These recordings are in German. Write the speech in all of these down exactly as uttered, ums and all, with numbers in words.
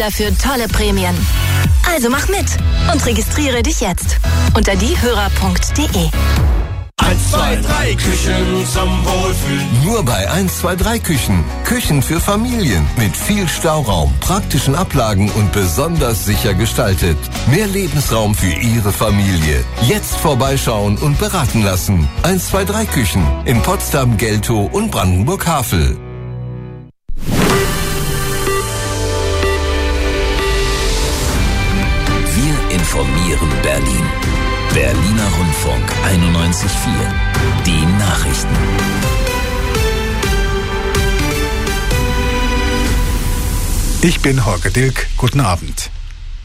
Dafür tolle Prämien. Also mach mit und registriere dich jetzt unter diehörer punkt de. eins, zwei, drei Küchen zum Wohlfühlen. Nur bei eins, zwei, drei Küchen. Küchen für Familien mit viel Stauraum, praktischen Ablagen und besonders sicher gestaltet. Mehr Lebensraum für Ihre Familie. Jetzt vorbeischauen und beraten lassen. eins, zwei, drei Küchen in Potsdam, Geltow und Brandenburg-Havel. Wir informieren Berlin. Berliner Rundfunk einundneunzig Komma vier. Die Nachrichten. Ich bin Holger Dilk. Guten Abend.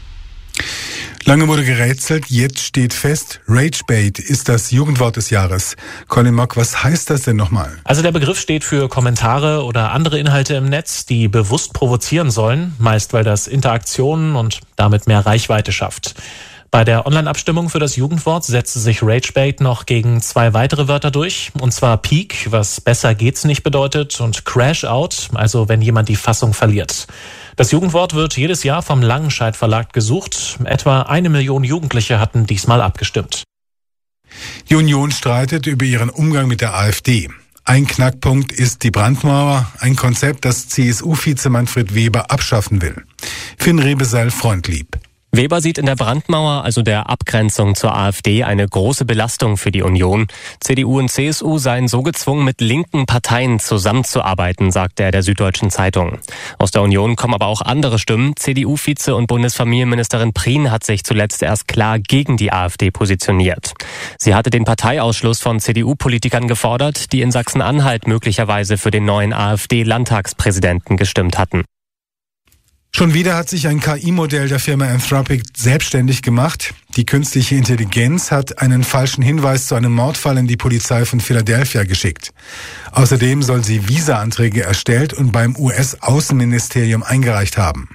Lange wurde gerätselt, jetzt steht fest, Ragebait ist das Jugendwort des Jahres. Colin Mock, was heißt das denn nochmal? Also der Begriff steht für Kommentare oder andere Inhalte im Netz, die bewusst provozieren sollen, meist weil das Interaktionen und damit mehr Reichweite schafft. Bei der Online-Abstimmung für das Jugendwort setzte sich Ragebait noch gegen zwei weitere Wörter durch, und zwar Peak, was besser geht's nicht bedeutet, und Crash Out, also wenn jemand die Fassung verliert. Das Jugendwort wird jedes Jahr vom Langenscheidt Verlag gesucht. Etwa eine Million Jugendliche hatten diesmal abgestimmt. Die Union streitet über ihren Umgang mit der AfD. Ein Knackpunkt ist die Brandmauer, ein Konzept, das C S U-Vize Manfred Weber abschaffen will. Finn Rebesal, Freundlieb. Weber sieht in der Brandmauer, also der Abgrenzung zur AfD, eine große Belastung für die Union. C D U und C S U seien so gezwungen, mit linken Parteien zusammenzuarbeiten, sagt er der Süddeutschen Zeitung. Aus der Union kommen aber auch andere Stimmen. C D U-Vize und Bundesfamilienministerin Prien hat sich zuletzt erst klar gegen die AfD positioniert. Sie hatte den Parteiausschluss von C D U-Politikern gefordert, die in Sachsen-Anhalt möglicherweise für den neuen AfD-Landtagspräsidenten gestimmt hatten. Schon wieder hat sich ein K I-Modell der Firma Anthropic selbstständig gemacht. Die künstliche Intelligenz hat einen falschen Hinweis zu einem Mordfall in die Polizei von Philadelphia geschickt. Außerdem soll sie Visa-Anträge erstellt und beim U S-Außenministerium eingereicht haben.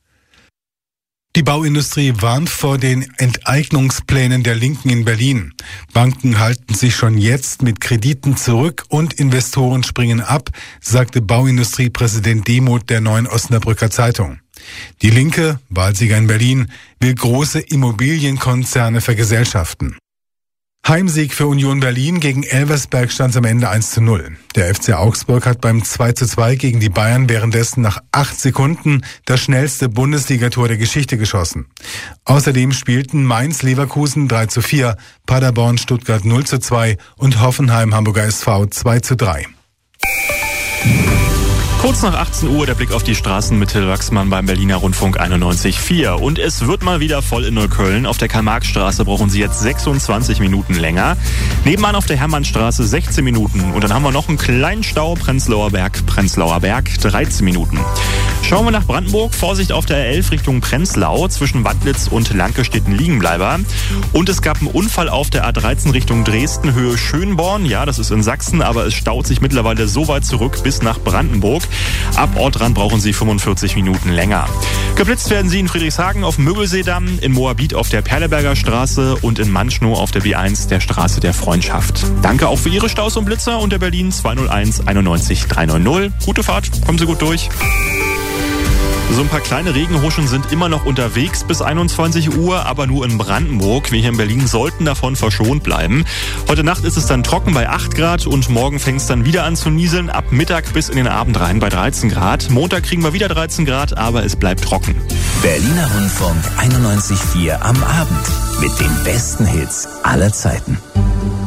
Die Bauindustrie warnt vor den Enteignungsplänen der Linken in Berlin. Banken halten sich schon jetzt mit Krediten zurück und Investoren springen ab, sagte Bauindustriepräsident Demuth der Neuen Osnabrücker Zeitung. Die Linke, Wahlsieger in Berlin, will große Immobilienkonzerne vergesellschaften. Heimsieg für Union Berlin gegen Elversberg stand am Ende eins zu null. Der F C Augsburg hat beim zwei zu zwei gegen die Bayern währenddessen nach acht Sekunden das schnellste Bundesligator der Geschichte geschossen. Außerdem spielten Mainz-Leverkusen drei zu vier, Paderborn Stuttgart null zu zwei und Hoffenheim Hamburger S V zwei zu drei. Kurz nach achtzehn Uhr der Blick auf die Straßen mit Till Wachsmann beim Berliner Rundfunk einundneunzig Komma vier. Und es wird mal wieder voll in Neukölln. Auf der Karl-Marx-Straße brauchen Sie jetzt sechsundzwanzig Minuten länger. Nebenan auf der Hermannstraße sechzehn Minuten. Und dann haben wir noch einen kleinen Stau, Prenzlauer Berg, Prenzlauer Berg, dreizehn Minuten. Schauen wir nach Brandenburg. Vorsicht auf der R elf Richtung Prenzlau. Zwischen Wandlitz und Lanke steht ein Liegenbleiber. Und es gab einen Unfall auf der A dreizehn Richtung Dresden, Höhe Schönborn. Ja, das ist in Sachsen, aber es staut sich mittlerweile so weit zurück bis nach Brandenburg. Ab Ortrand brauchen Sie fünfundvierzig Minuten länger. Geblitzt werden Sie in Friedrichshagen auf dem Mögelseedamm, in Moabit auf der Perleberger Straße und in Manschnow auf der B eins, der Straße der Freundschaft. Danke auch für Ihre Staus und Blitzer unter Berlin zwei null eins einundneunzig dreihundert. Gute Fahrt, kommen Sie gut durch. So ein paar kleine Regenhuschen sind immer noch unterwegs bis einundzwanzig Uhr, aber nur in Brandenburg. Wir hier in Berlin sollten davon verschont bleiben. Heute Nacht ist es dann trocken bei acht Grad und morgen fängt es dann wieder an zu nieseln. Ab Mittag bis in den Abend rein bei dreizehn Grad. Montag kriegen wir wieder dreizehn Grad, aber es bleibt trocken. Berliner Rundfunk einundneunzig Komma vier am Abend mit den besten Hits aller Zeiten.